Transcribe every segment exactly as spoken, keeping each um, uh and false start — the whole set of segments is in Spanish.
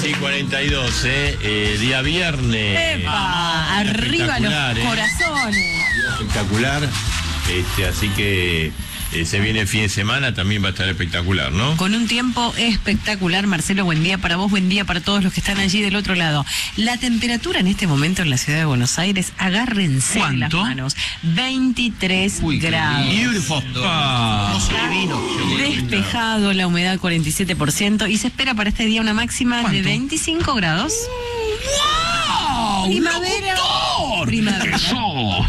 y cuarenta y dos, ¿eh? Eh, día viernes. ¡Epa! Arriba los ¿eh? corazones. Espectacular. Este, así que eh, se viene el fin de semana, también va a estar espectacular, ¿no? Con un tiempo espectacular, Marcelo, buen día para vos, buen día para todos los que están allí del otro lado. La temperatura en este momento en la ciudad de Buenos Aires, agárrense de las manos, veintitrés Uy, grados. Beautiful. Ah. Despejado, la humedad cuarenta y siete por ciento y se espera para este día una máxima ¿Cuánto? de veinticinco grados. ¡Wow! Primavera. ¡Locutor! Primavera. ¡Eso!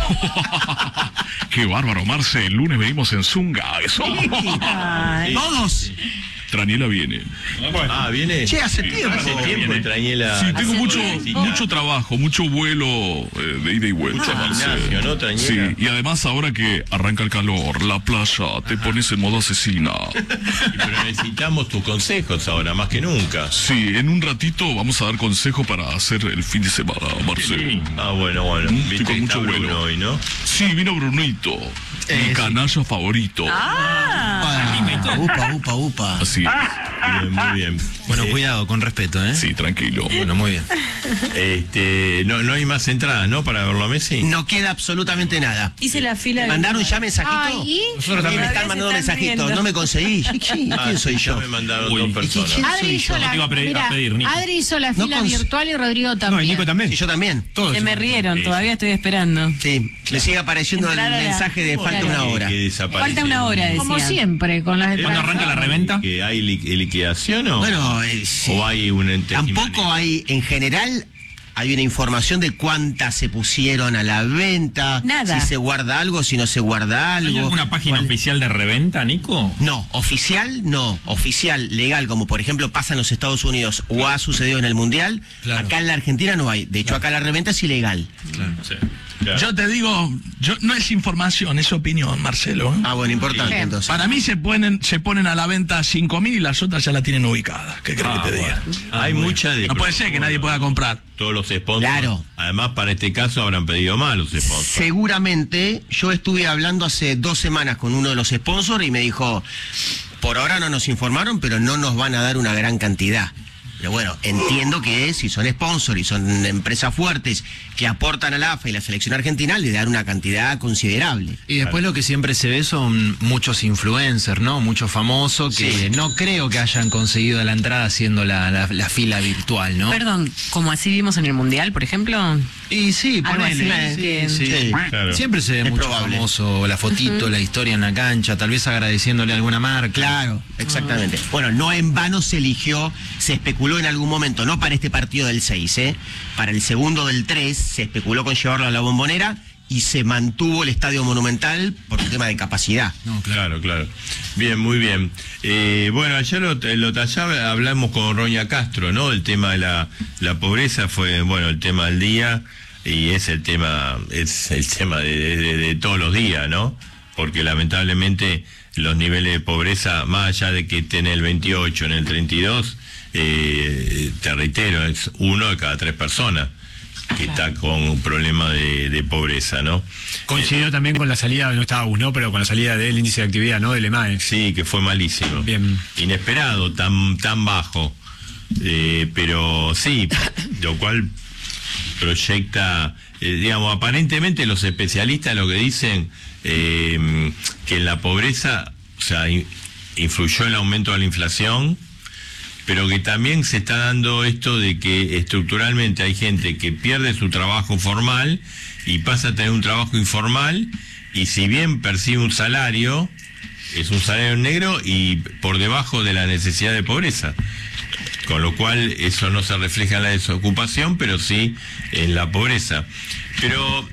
¡Qué bárbaro, Marce! El lunes venimos en Zunga. ¡Eso! Ay. ¡Todos! Traniela viene. Ah, viene. Che, hace tiempo. Hace tiempo, Trañela. Sí, tengo Hace mucho, tiempo. mucho trabajo, mucho vuelo eh, de ida y vuelta. Mucho Marce. gimnasio, ¿no, Trañela? Sí, y además ahora que arranca el calor, la playa, te pones en modo asesina. Pero necesitamos tus consejos ahora, más que nunca. Sí, en un ratito vamos a dar consejo para hacer el fin de semana, Marce. Ah, bueno, bueno. Mm, Viste estoy con que mucho está Bruno vuelo. hoy, ¿no? Sí, vino Brunito, mi Eh, sí. canalla favorito. Ah, upa, upa, upa. Así es. Bien, muy bien. Bueno, Eh, cuidado, con respeto, ¿eh? Sí, tranquilo. Bueno, muy bien. Este, no, no hay más entradas, ¿no? Para verlo a Messi. No queda absolutamente nada. Hice la fila. ¿Mandaron ya mensajito? Ay, ¿y? Nosotros también me están mandando mensajitos. No me conseguí. ¿Quién, Ah, quién soy ya yo? me mandaron Uy, dos ¿y personas. quién Adri soy hizo yo? la, te iba a pedir- mira, a pedir, Nico. Adri hizo la No fila cons- virtual y Rodrigo No, y también. Nico también. Sí, yo también. Todos. Se me rieron, todavía estoy esperando. Sí, me sigue apareciendo el Entrar a la- mensaje de falta Claro. una hora. Que desaparecen. Falta una hora, decía. Como siempre, con las de ¿Cuándo arranca la reventa? ¿Que hay li- liquidación o, Bueno, eh, sí. o hay un ente? Tampoco hay, en general, hay una información de cuántas se pusieron a la venta. Nada. Si se guarda algo, si no se guarda algo. ¿Hay alguna página ¿Cuál? oficial de reventa, Nico? No, oficial no. Oficial, legal, como por ejemplo pasa en los Estados Unidos o ha sucedido en el Mundial. Claro. Acá en la Argentina no hay. De hecho, acá la reventa es ilegal. Claro. Sí, claro. Yo te digo, yo, no es información, es opinión, Marcelo. Ah, bueno, importante Bien. entonces. Para mí se ponen, se ponen a la venta cinco mil y las otras ya la tienen ubicada. ¿Qué crees Ah, que te diga? bueno. Hay mucha de. No puede ser que nadie pueda comprar. Todos los sponsors. Claro. Además, para este caso habrán pedido más los sponsors. Seguramente, yo estuve hablando hace dos semanas con uno de los sponsors y me dijo, por ahora no nos informaron, pero no nos van a dar una gran cantidad. Pero bueno, entiendo que si son sponsors y son empresas fuertes que aportan a la A F A y la selección argentina, le dan una cantidad considerable. Y después lo que siempre se ve son muchos influencers, ¿no? Muchos famosos que Sí. no creo que hayan conseguido la entrada haciendo la, la, la fila virtual, ¿no? Perdón, como así vimos en el Mundial, por ejemplo. Y sí, Algo ponele. así, Sí, que- sí. Sí, claro. Siempre se ve Es mucho probable. famoso, la fotito, la historia en la cancha, tal vez agradeciéndole a alguna marca. Claro, exactamente. Bueno, no en vano se eligió, se especuló en algún momento, no para este partido del seis, ¿eh? Para el segundo del tres se especuló con llevarlo a la Bombonera y se mantuvo el Estadio Monumental por un tema de capacidad. No, Claro, claro. Bien, muy bien. Eh, bueno, ayer lo, lo tallaba, hablamos con Roña Castro, ¿no? El tema de la, la pobreza fue, bueno, el tema del día y es el tema, es el tema de, de- de todos los días, ¿no? Porque lamentablemente los niveles de pobreza, más allá de que esté en el veintiocho, en el treinta y dos, eh, te reitero, es uno de cada tres personas que está con un problema de, de pobreza, ¿no? Coincidió también con la salida, no estaba uno, pero con la salida del índice de actividad, ¿no? Del EMAE. Sí, que fue malísimo. Bien. Inesperado, tan, tan bajo. Eh, pero sí, lo cual proyecta, eh, digamos, aparentemente los especialistas lo que dicen, eh, que en la pobreza, o sea, in- influyó el aumento de la inflación, pero que también se está dando esto de que estructuralmente hay gente que pierde su trabajo formal y pasa a tener un trabajo informal, y si bien percibe un salario, es un salario negro y por debajo de la necesidad de pobreza. Con lo cual eso no se refleja en la desocupación, pero sí en la pobreza. Pero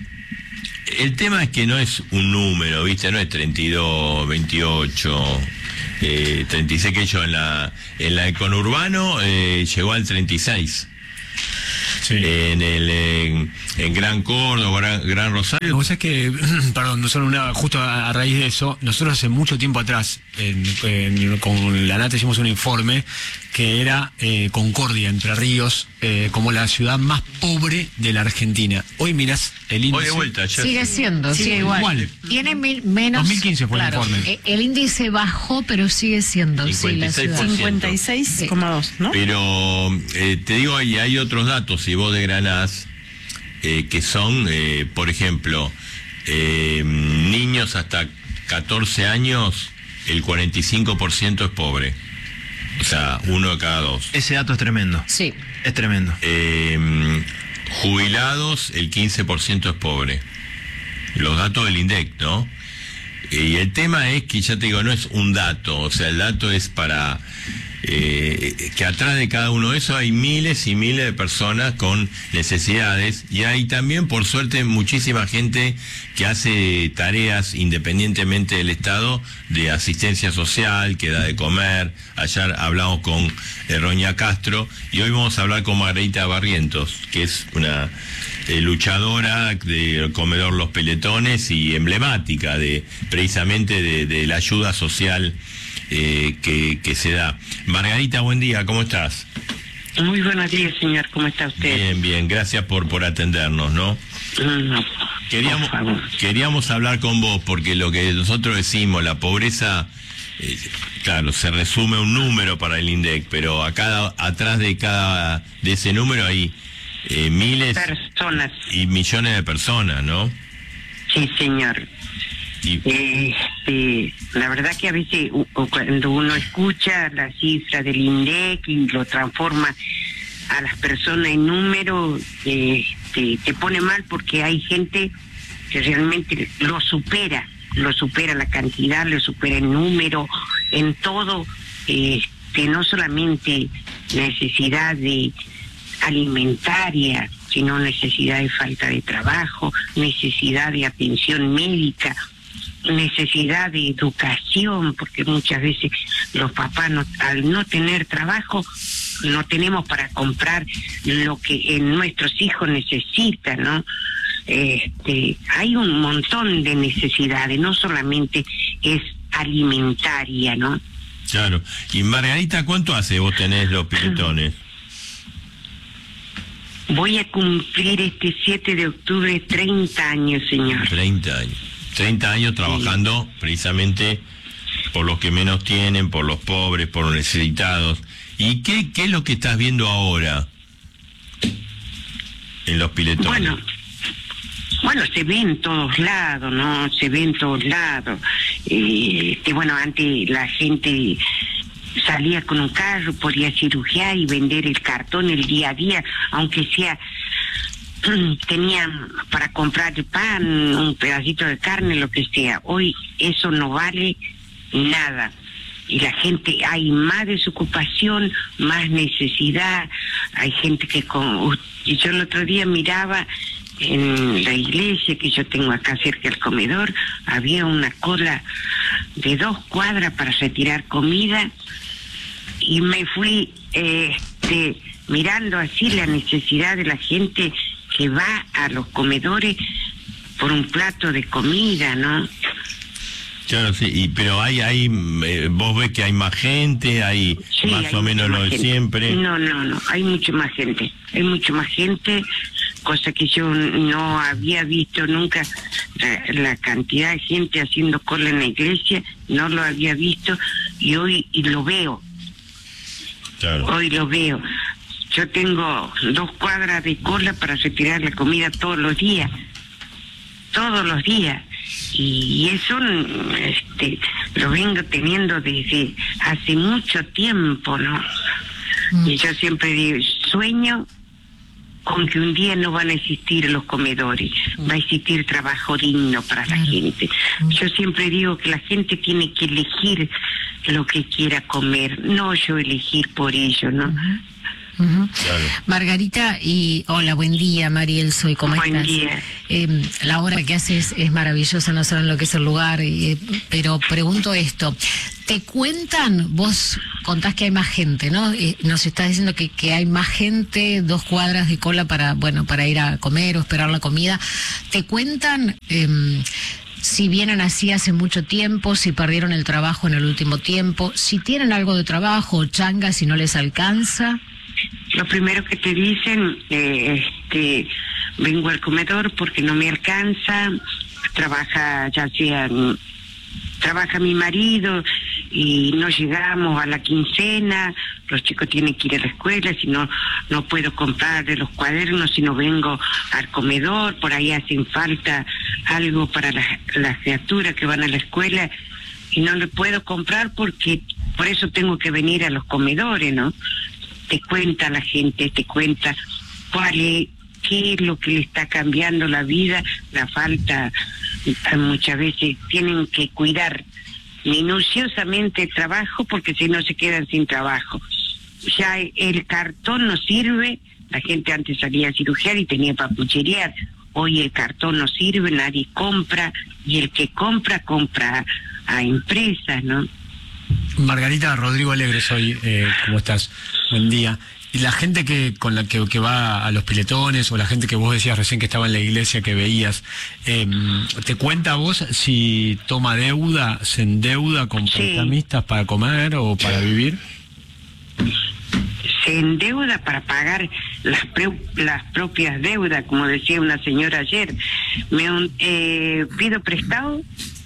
el tema es que no es un número, ¿viste? No es treinta y dos, veintiocho, eh, treinta y seis, que yo en la en la de conurbano eh, llegó al treinta y seis. Sí. en el en, en Gran Córdoba, Gran, Gran Rosario. Vos sabés que, perdón, no solo una, justo a, a raíz de eso, nosotros hace mucho tiempo atrás, en, en, con la Nata hicimos un informe que era eh, Concordia, Entre Ríos, eh, como la ciudad más pobre de la Argentina. Hoy mirás el índice. Hoy de vuelta, ayer. Sigue siendo, Sigue sigue igual. igual. Tiene mil, menos. dos mil quince fue claro, el informe. eh, El índice bajó, pero sigue siendo, sí, la cincuenta y seis por ciudad. ciento. cincuenta y seis coma dos, ¿no? Pero eh, te digo, hay, hay otros datos, si vos desgranás, eh, que son, eh, por ejemplo, eh, niños hasta catorce años, el cuarenta y cinco por ciento es pobre. O sea, uno de cada dos. Ese dato es tremendo. Sí. Es tremendo. Eh, jubilados, el quince por ciento es pobre. Los datos del INDEC, ¿no? Y el tema es que, ya te digo, no es un dato, o sea, el dato es para eh, que atrás de cada uno de esos hay miles y miles de personas con necesidades, y hay también, por suerte, muchísima gente que hace tareas independientemente del Estado de asistencia social, que da de comer. Ayer hablamos con eh, Roña Castro, y hoy vamos a hablar con Margarita Barrientos, que es una Eh, luchadora del comedor Los Peletones y emblemática de precisamente de, de la ayuda social eh, que, que se da. Margarita, buen día, ¿cómo estás? Muy buenos días, señor, ¿cómo está usted? Bien, bien, gracias por, por atendernos, ¿no? No, Queríamos, por favor. queríamos hablar con vos porque lo que nosotros decimos, la pobreza, eh, claro, se resume un número para el INDEC, pero a cada, atrás de cada de ese número hay Eh, miles Personas. y millones de personas, ¿no? Sí, señor. Y, Este, la verdad que a veces u- u- cuando uno escucha la cifra del INDEC y lo transforma a las personas en número, este, te pone mal porque hay gente que realmente lo supera, lo supera la cantidad, lo supera el número, en todo, este, no solamente necesidad de alimentaria, sino necesidad de falta de trabajo, necesidad de atención médica, necesidad de educación, porque muchas veces los papás no, al no tener trabajo no tenemos para comprar lo que en nuestros hijos necesitan, ¿no? Este, hay un montón de necesidades, no solamente es alimentaria, ¿no? claro. Y Margarita, ¿cuánto hace vos tenés Los Peletones? Voy a cumplir este siete de octubre treinta años, señor. treinta años. treinta años trabajando precisamente por los que menos tienen, por los pobres, por los necesitados. ¿Y qué, qué es lo que estás viendo ahora en Los Peletones? Bueno, bueno, se ve en todos lados, ¿no? Se ve en todos lados. Eh, este, bueno, antes la gente salía con un carro, podía cirugiar y vender el cartón el día a día, aunque sea tenían para comprar el pan, un pedacito de carne, lo que sea. Hoy eso no vale nada. Y la gente, hay más desocupación, más necesidad. Hay gente que con... Yo el otro día miraba en la iglesia que yo tengo acá cerca del comedor, había una cola de dos cuadras para retirar comida, y me fui este, mirando así la necesidad de la gente que va a los comedores por un plato de comida, ¿no? Claro, sí, y, pero hay, hay eh, vos ves que hay más gente, hay Sí, más hay o menos mucha lo más de gente. siempre. No, no, no, hay mucha más gente, hay mucha más gente, cosa que yo no había visto nunca, la, la cantidad de gente haciendo cola en la iglesia, no lo había visto, y hoy y lo veo, Claro. hoy lo veo. Yo tengo dos cuadras de cola para retirar la comida todos los días, todos los días. Y eso este, lo vengo teniendo desde hace mucho tiempo, ¿no? Y yo siempre digo, sueño con que un día no van a existir los comedores, va a existir trabajo digno para la gente. Yo siempre digo que la gente tiene que elegir lo que quiera comer, no yo elegir por ello, ¿no? Ujú. Claro. Margarita, y hola, buen día, Mariel, soy, ¿cómo Buen estás? día. Eh, la obra que haces es maravillosa, no saben lo que es el lugar, eh, pero pregunto esto, ¿te cuentan, vos contás que hay más gente, ¿no? Eh, nos estás diciendo que, que hay más gente, dos cuadras de cola para, bueno, para ir a comer o esperar la comida, ¿te cuentan eh, si vienen así hace mucho tiempo, si perdieron el trabajo en el último tiempo, si tienen algo de trabajo o changa, si no les alcanza? Lo primero que te dicen, eh, este, vengo al comedor porque no me alcanza, trabaja ya sea, trabaja mi marido y no llegamos a la quincena, los chicos tienen que ir a la escuela, si no, no puedo comprarle los cuadernos, si no vengo al comedor, por ahí hacen falta algo para las, las criaturas que van a la escuela y no le puedo comprar porque por eso tengo que venir a los comedores, ¿no? Te cuenta la gente, te cuenta cuál es, qué es lo que le está cambiando la vida, la falta, muchas veces tienen que cuidar minuciosamente el trabajo porque si no se quedan sin trabajo. Ya el cartón no sirve, la gente antes salía a cirugiar y tenía para pucherear, hoy el cartón no sirve, nadie compra y el que compra, compra a empresas, ¿no? Margarita, Rodrigo Alegre soy, eh, ¿cómo estás? Buen día. Y la gente que con la que, que va a los piletones o la gente que vos decías recién que estaba en la iglesia que veías, eh, ¿te cuenta a vos si toma deuda, se endeuda con Sí. prestamistas para comer o para vivir? Se endeuda para pagar las, pre- las propias deudas, como decía una señora ayer. Me un- eh, pido prestado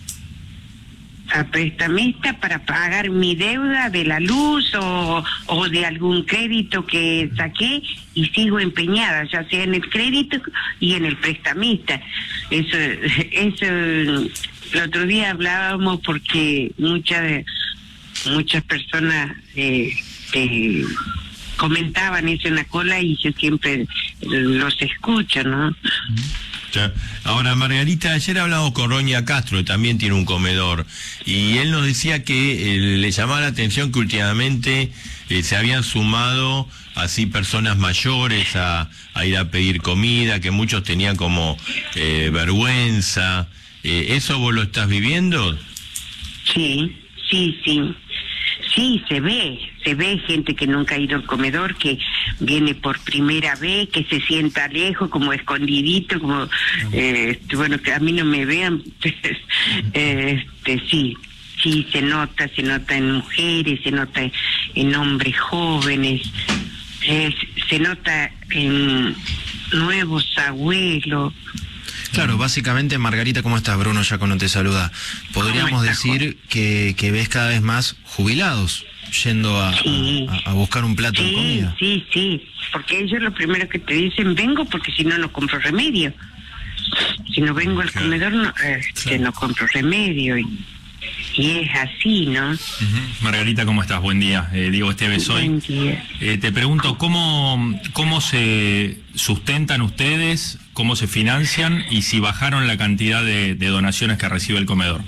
a prestamista para pagar mi deuda de la luz o, o de algún crédito que saqué y sigo empeñada, ya sea en el crédito y en el prestamista. Eso, eso, el otro día hablábamos porque muchas muchas personas eh, eh, comentaban eso en la cola y yo siempre los escucho, ¿no? Ya. Ahora, Margarita, ayer hablamos con Roña Castro, que también tiene un comedor, y él nos decía que eh, le llamaba la atención que últimamente eh, se habían sumado así personas mayores a, a ir a pedir comida, que muchos tenían como eh, vergüenza. Eh, ¿Eso vos lo estás viviendo? Sí, sí, sí. Sí, se ve, se ve gente que nunca ha ido al comedor, que viene por primera vez, que se sienta lejos, como escondidito, como, eh, bueno, que a mí no me vean, este, sí, sí, se nota, se nota en mujeres, se nota en hombres jóvenes, eh, se nota en nuevos abuelos. Claro, básicamente, Margarita, ¿cómo estás? Bruno Yacono te saluda. Podríamos estás, decir que, que ves cada vez más jubilados yendo a, Sí. a, a buscar un plato de Sí, comida. sí, sí, porque ellos lo primero que te dicen, vengo porque si no, no compro remedio. Si no vengo al comedor, no, eh, que no compro remedio. Y, y es así, ¿no? Ujú. Margarita, ¿cómo estás? Buen día. Eh, Diego Esteves soy. Buen día. Eh, te pregunto, ¿cómo, ¿cómo se sustentan ustedes, cómo se financian y si bajaron la cantidad de, de donaciones que recibe el comedor?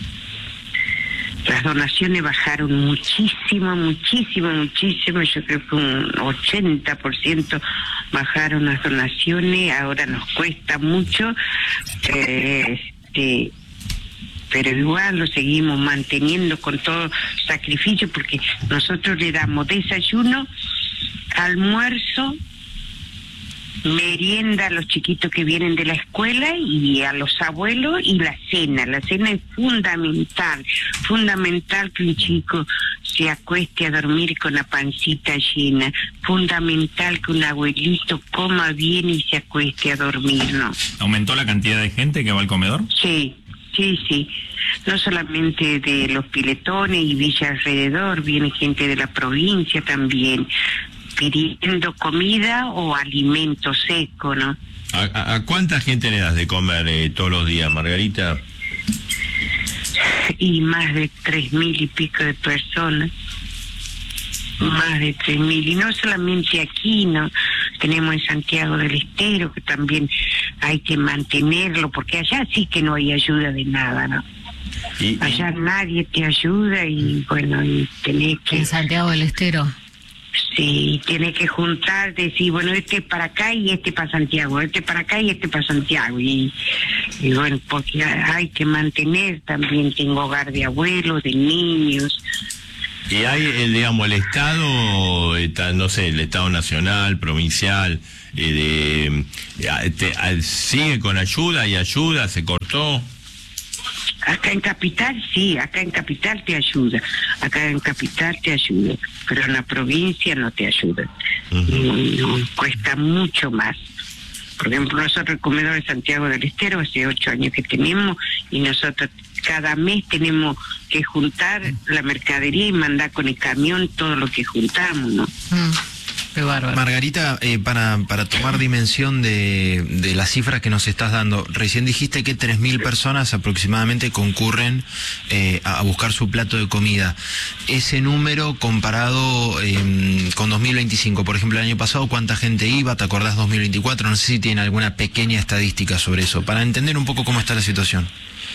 Las donaciones bajaron muchísimo, muchísimo, muchísimo. Yo creo que un ochenta por ciento bajaron las donaciones. Ahora nos cuesta mucho, eh, este, pero igual lo seguimos manteniendo con todo sacrificio porque nosotros le damos desayuno, almuerzo, merienda a los chiquitos que vienen de la escuela y a los abuelos y la cena. La cena es fundamental, fundamental que un chico se acueste a dormir con la pancita llena, fundamental que un abuelito coma bien y se acueste a dormir, ¿no? ¿Aumentó la cantidad de gente que va al comedor? Sí, sí, sí. No solamente de los piletones y villas alrededor, viene gente de la provincia también, pidiendo comida o alimento seco, ¿no? ¿A, a, a cuánta gente le das de comer eh, todos los días, Margarita? Y más de tres mil y pico de personas. Más de tres mil. Y no solamente aquí, ¿no? Tenemos en Santiago del Estero, que también hay que mantenerlo, porque allá sí que no hay ayuda de nada, ¿no? Y, Allá nadie te ayuda y, bueno, y tenés que... En Santiago del Estero. Sí, tiene que juntar, decir, bueno, este para acá y este para Santiago, este para acá y este para Santiago. Y, y bueno, porque hay que mantener también, tengo hogar de abuelos, de niños. Y hay, el, digamos, el Estado, está, no sé, el Estado nacional, provincial, eh, de, te, sigue con ayuda y ayuda, se cortó. Acá en Capital sí, acá en Capital te ayuda, acá en Capital te ayuda, pero en la provincia no te ayuda. Uh-huh. no, no, cuesta mucho más. Por ejemplo, nosotros el comedor de Santiago del Estero hace ocho años que tenemos y nosotros cada mes tenemos que juntar la mercadería y mandar con el camión todo lo que juntamos, ¿no? Mm. Qué bárbaro. Margarita, eh, para, para tomar dimensión de, de las cifras que nos estás dando, recién dijiste que tres mil personas aproximadamente concurren eh, a, a buscar su plato de comida. Ese número comparado eh, con dos mil veinticinco, por ejemplo, el año pasado, ¿cuánta gente iba? ¿Te acordás dos mil veinticuatro? No sé si tiene alguna pequeña estadística sobre eso, para entender un poco cómo está la situación.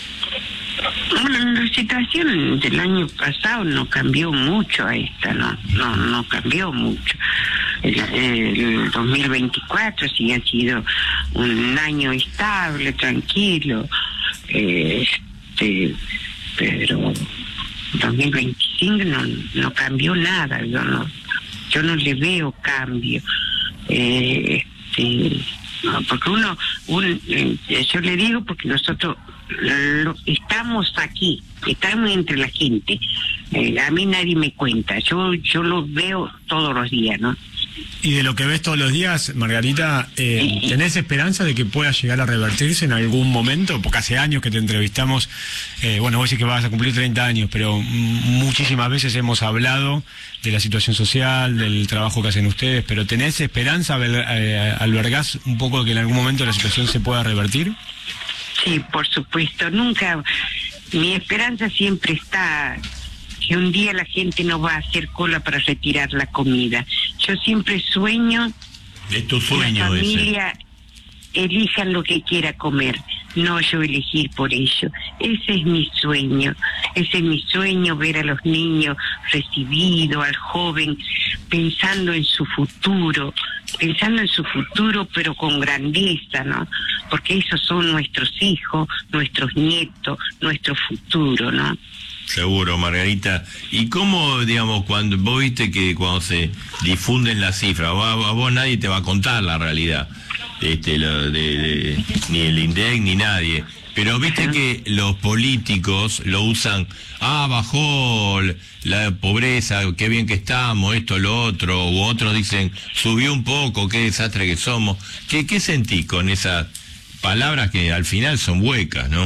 Bueno, la situación del año pasado no cambió mucho a esta, no, no, no cambió mucho. El, el dos mil veinticuatro sí ha sido un año estable, tranquilo, eh, este, pero dos mil veinticinco no, no cambió nada, yo no, yo no le veo cambio. Eh, este, no, porque uno, un, eh, yo le digo porque nosotros lo, estamos aquí, estamos entre la gente. Eh, a mí nadie me cuenta, yo yo lo veo todos los días, ¿no? Y de lo que ves todos los días, Margarita, eh, ¿tenés esperanza de que pueda llegar a revertirse en algún momento? Porque hace años que te entrevistamos, eh, bueno, vos decís que vas a cumplir treinta años, pero muchísimas veces hemos hablado de la situación social, del trabajo que hacen ustedes, pero ¿tenés esperanza, eh, albergás un poco de que en algún momento la situación se pueda revertir? Sí, por supuesto, nunca, mi esperanza siempre está que un día la gente no va a hacer cola para retirar la comida. Yo siempre sueño es tu sueño que la familia ese. Elijan lo que quiera comer, no yo elegir por ello. Ese es mi sueño, ese es mi sueño, ver a los niños recibidos, al joven pensando en su futuro, pensando en su futuro pero con grandeza, ¿no? Porque esos son nuestros hijos, nuestros nietos, nuestro futuro, ¿no? Seguro, Margarita. ¿Y cómo, digamos, cuando vos viste que cuando se difunden las cifras, a, a vos nadie te va a contar la realidad, este, lo de, de, ni el INDEC ni nadie, pero viste que los políticos lo usan, ah, bajó la pobreza, qué bien que estamos, esto, lo otro, u otros dicen, subió un poco, qué desastre que somos. ¿Qué, qué sentís con esas palabras que al final son huecas, no?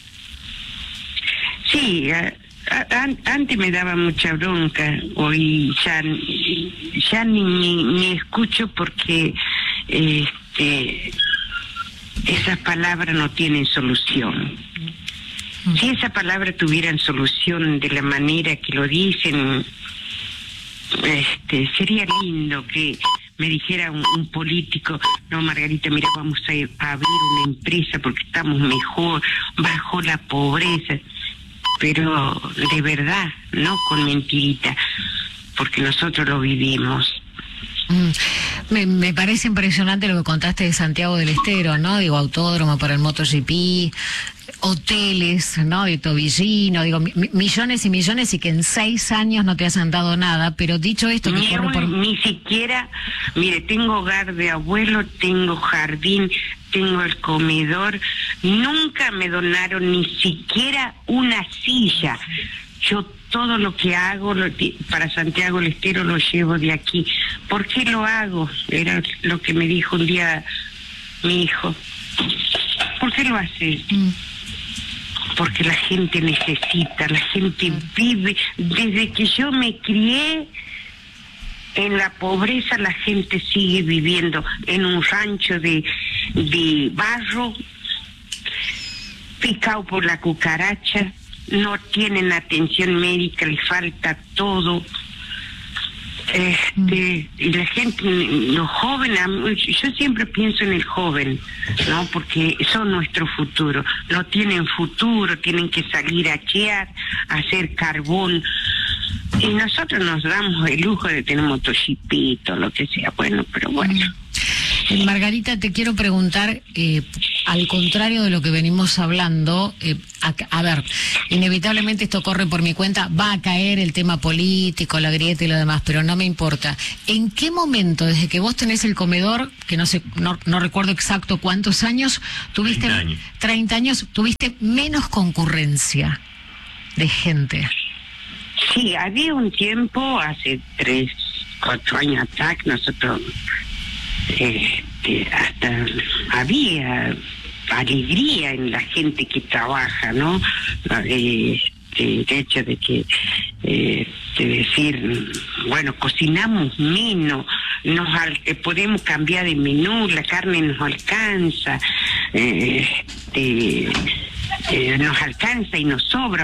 Sí, a, a, antes me daba mucha bronca, hoy ya, ya ni, ni, ni escucho porque este, esas palabras no tienen solución. Si esas palabras tuvieran solución de la manera que lo dicen, este, sería lindo que me dijera un, un político, no, Margarita, mira, vamos a, a abrir una empresa porque estamos mejor, bajo la pobreza. Pero de verdad, no con mentirita, porque nosotros lo vivimos. Mm. Me, me parece impresionante lo que contaste de Santiago del Estero, ¿no? Digo, autódromo para el MotoGP, hoteles, ¿no? De Tobillino, digo, mi, millones y millones y que en seis años no te hayan dado nada, pero dicho esto... que ni, corre por... ni siquiera, mire, tengo hogar de abuelo, tengo jardín, tengo el comedor, nunca me donaron ni siquiera una silla. Yo todo lo que hago lo, para Santiago del Estero lo llevo de aquí. ¿Por qué lo hago? Era lo que me dijo un día mi hijo. ¿Por qué lo haces? Mm. Porque la gente necesita, la gente vive. Desde que yo me crié en la pobreza, la gente sigue viviendo en un rancho de, de barro, picado por la cucaracha. No tienen atención médica, les falta todo. Este, y la gente, los jóvenes, yo siempre pienso en el joven, ¿no? Porque son nuestro futuro. No tienen futuro, tienen que salir a chear, a hacer carbón Y nosotros nos damos el lujo de tener motociclito, lo que sea, bueno, pero bueno. Eh, Margarita, te quiero preguntar, eh, al contrario de lo que venimos hablando, eh, a, a ver, inevitablemente esto corre por mi cuenta, va a caer el tema político, la grieta y lo demás, pero no me importa. ¿En qué momento, desde que vos tenés el comedor, que no sé, no, no recuerdo exacto cuántos años, tuviste treinta años. treinta años, tuviste menos concurrencia de gente? Sí, había un tiempo, hace tres, cuatro años atrás, nosotros... Este, hasta había alegría en la gente que trabaja, ¿no? Eh, el hecho de que, eh, de decir, bueno, cocinamos menos, nos al, eh, podemos cambiar de menú, la carne nos alcanza, eh, este, eh, nos alcanza y nos sobra.